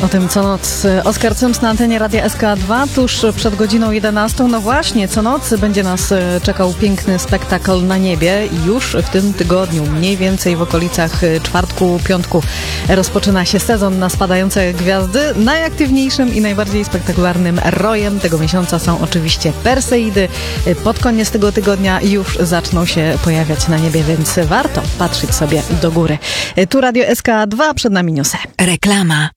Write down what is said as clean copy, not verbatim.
O tym co noc Oskar Cyms na antenie Radia SK2 tuż przed godziną 11. No właśnie, co noc będzie nas czekał piękny spektakl na niebie. Już w tym tygodniu, mniej więcej w okolicach czwartku, piątku rozpoczyna się sezon na spadające gwiazdy. Najaktywniejszym i najbardziej spektakularnym rojem tego miesiąca są oczywiście Perseidy. Pod koniec tego tygodnia już zaczną się pojawiać na niebie, więc warto patrzeć sobie do góry. Tu Radio SK2, przed nami newsy. Reklama.